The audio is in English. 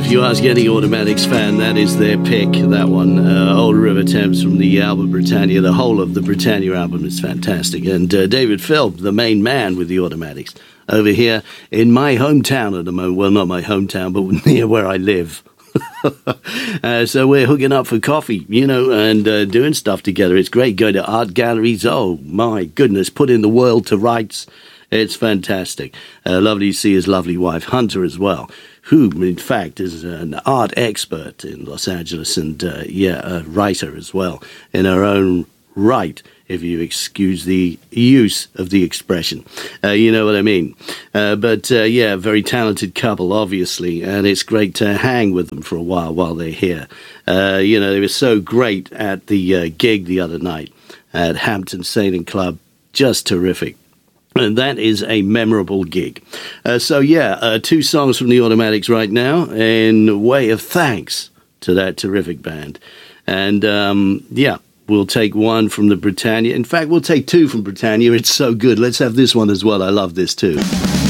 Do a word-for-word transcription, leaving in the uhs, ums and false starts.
if you ask any Automatics fan, that is their pick, that one. Uh, Old River Thames from the album Britannia. The whole of the Britannia album is fantastic. And uh, David Philp, the main man with the Automatics, over here in my hometown at the moment. Well, not my hometown, but near where I live. uh, so we're hooking up for coffee, you know, and uh, doing stuff together. It's great. Go to art galleries. Oh, my goodness. Putting the world to rights. It's fantastic. Uh, lovely to see his lovely wife, Hunter, as well, who, in fact, is an art expert in Los Angeles and, uh, yeah, a writer as well in her own right, if you excuse the use of the expression. Uh, you know what I mean. Uh, but, uh, yeah, very talented couple, obviously, and it's great to hang with them for a while while they're here. Uh, you know, they were so great at the uh, gig the other night at Hampton Sailing Club. Just terrific. And that is a memorable gig. Uh, so, yeah, uh, two songs from the Automatics right now in way of thanks to that terrific band. And, um, yeah. We'll take one from the Britannia. In fact, we'll take two from Britannia. It's so good. Let's have this one as well. I love this too.